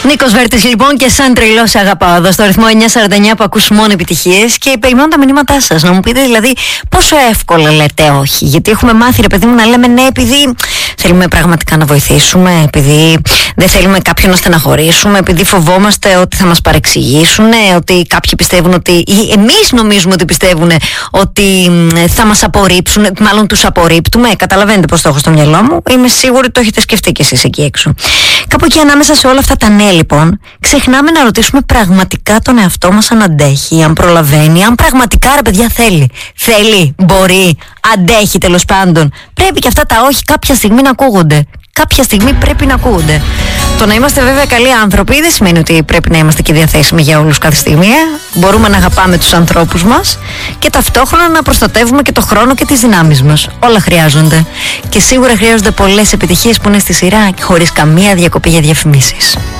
Νίκος Βέρτης λοιπόν και σαν τρελό σε αγαπάω εδώ στο ρυθμό 949 που ακούς μόνο επιτυχίες και περιμένω τα μηνύματά σας. Να μου πείτε δηλαδή πόσο εύκολα λέτε όχι. Γιατί έχουμε μάθει ρε παιδί μου να λέμε ναι επειδή θέλουμε πραγματικά να βοηθήσουμε, επειδή δεν θέλουμε κάποιον να στεναχωρήσουμε, επειδή φοβόμαστε ότι θα μας παρεξηγήσουν, ότι κάποιοι πιστεύουν ότι ή εμείς νομίζουμε ότι πιστεύουν ότι θα μας απορρίψουν, μάλλον τους απορρίπτουμε. Καταλαβαίνετε πώς το έχω στο μυαλό μου. Είμαι σίγουρη ότι το έχετε σκεφτεί κι εσείς εκεί έξω. Κάπου εκεί ανάμεσα σε όλα αυτά τα ναι λοιπόν, ξεχνάμε να ρωτήσουμε πραγματικά τον εαυτό μας αν αντέχει, αν προλαβαίνει, αν πραγματικά ρε παιδιά θέλει, μπορεί, αντέχει τέλος πάντων. Πρέπει και αυτά τα όχι κάποια στιγμή να ακούγονται. Κάποια στιγμή πρέπει να ακούγονται. Το να είμαστε βέβαια καλοί άνθρωποι δεν σημαίνει ότι πρέπει να είμαστε και διαθέσιμοι για όλους κάθε στιγμή. Μπορούμε να αγαπάμε τους ανθρώπους μας και ταυτόχρονα να προστατεύουμε και το χρόνο και τις δυνάμεις μας. Όλα χρειάζονται. Και σίγουρα χρειάζονται πολλές επιτυχίες που είναι στη σειρά και χωρίς καμία διακοπή για διαφημίσεις.